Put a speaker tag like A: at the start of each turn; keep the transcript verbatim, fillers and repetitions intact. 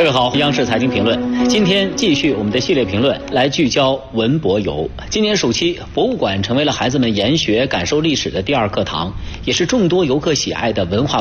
A: 各位好，央视财经评论，今天继续我们的系列评论，来聚焦文博游。今年暑期，博物馆成为了孩子们研学、感受历史的第二课堂，也是众多游客喜爱的文化